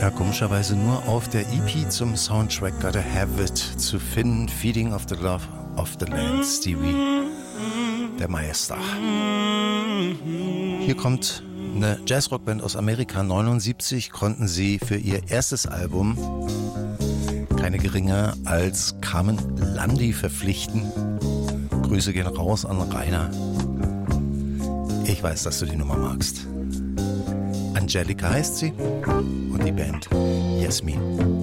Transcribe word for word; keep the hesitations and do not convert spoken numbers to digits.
Ja, komischerweise nur auf der E P zum Soundtrack Gotta Have It zu finden. Feeding of the Love of the Land, Stevie, der Meister. Hier kommt eine Jazzrockband aus Amerika. neunundsiebzig konnten sie für ihr erstes Album keine geringer als Carmen Lundy verpflichten. Grüße gehen raus an Rainer. Ich weiß, dass du die Nummer magst. Angelika heißt sie und die Band Yasmin.